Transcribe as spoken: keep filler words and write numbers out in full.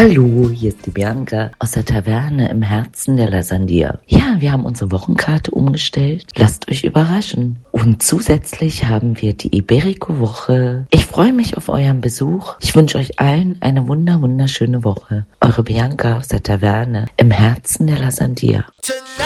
Hallo, hier ist die Bianca aus der Taverne im Herzen der Lasandia. Ja, wir haben unsere Wochenkarte umgestellt. Lasst euch überraschen. Und zusätzlich haben wir die Iberico-Woche. Ich freue mich auf euren Besuch. Ich wünsche euch allen eine wunder wunderschöne Woche. Eure Bianca aus der Taverne im Herzen der Lasandia.